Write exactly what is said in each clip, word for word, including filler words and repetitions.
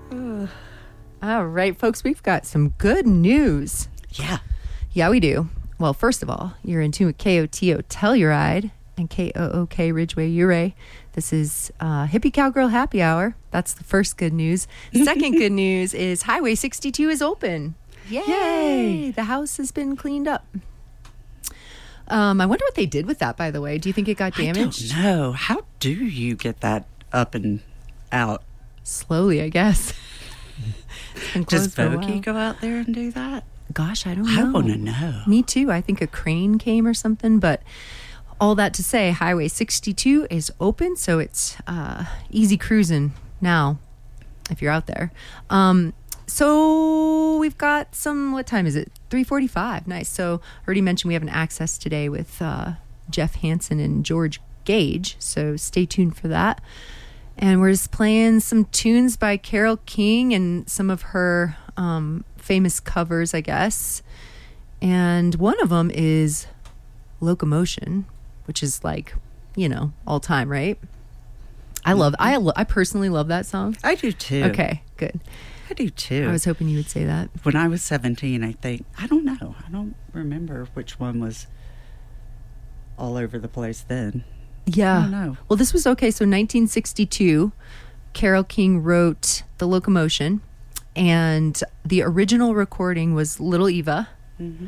All right, folks, we've got some good news. Yeah. Yeah, we do. Well, first of all, you're in tune with K O T O Telluride and K O O K Ridgeway Ouray. This is uh, Hippie Cowgirl Happy Hour. That's the first good news. Second good news is Highway sixty-two is open. Yay! Yay! The house has been cleaned up. Um, I wonder what they did with that, by the way. Do you think it got damaged? I don't know. How do you get that up and out? Slowly, I guess. Does Vogue go out there and do that? Gosh, I don't know. I want to know. Me too. I think a crane came or something, but all that to say, Highway sixty-two is open, so it's uh, easy cruising now if you're out there. Um, so we've got some, what time is it? three forty-five. Nice. So I already mentioned we have an access today with uh, Jeff Hansen and George Gage, so stay tuned for that. And we're just playing some tunes by Carole King and some of her um, famous covers, I guess. And one of them is Locomotion, which is like, you know, all time, right? I love, I, lo- I personally love that song. I do too. Okay, good. I do too. I was hoping you would say that. When I was seventeen, I think, I don't know. I don't remember which one was all over the place then. Yeah. I don't know. Well, this was okay. So nineteen sixty-two, Carole King wrote The Locomotion, and the original recording was Little Eva. Mm-hmm.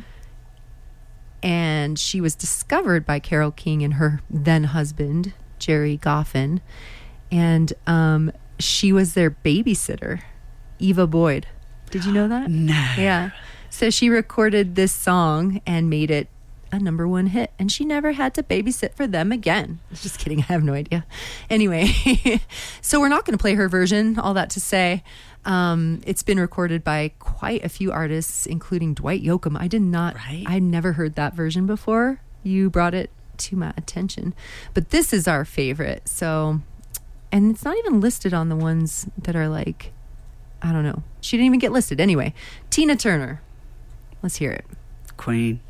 And she was discovered by Carole King and her then husband, Jerry Goffin. And um, she was their babysitter, Eva Boyd. Did you know that? No. Yeah. So she recorded this song and made it a number one hit, and she never had to babysit for them again. Just kidding. I have no idea. Anyway, so we're not going to play her version. All that to say, um, it's been recorded by quite a few artists, including Dwight Yoakam. I did not, right? I never heard that version before. You brought it to my attention, but this is our favorite. So, and it's not even listed on the ones that are like, I don't know. She didn't even get listed. Anyway, Tina Turner. Let's hear it. Queen.